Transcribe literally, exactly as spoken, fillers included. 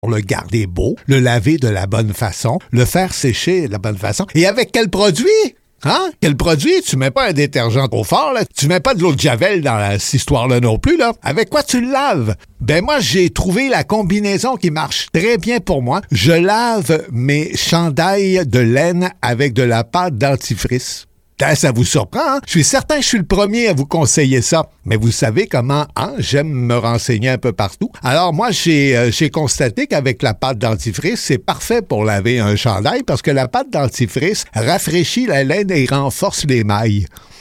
pour le garder beau, le laver de la bonne façon, le faire sécher de la bonne façon. Et avec quel produit? Hein? Quel produit? Tu mets pas un détergent trop fort, là. Tu mets pas de l'eau de Javel dans la, cette histoire-là non plus, là. Avec quoi tu le laves? Ben moi, j'ai trouvé la combinaison qui marche très bien pour moi. Je lave mes chandails de laine avec de la pâte dentifrice. Ça vous surprend, hein? Je suis certain que je suis le premier à vous conseiller ça. Mais vous savez comment, hein? J'aime me renseigner un peu partout. Alors moi, j'ai, euh, j'ai constaté qu'avec la pâte dentifrice, c'est parfait pour laver un chandail parce que la pâte dentifrice rafraîchit la laine et renforce les mailles.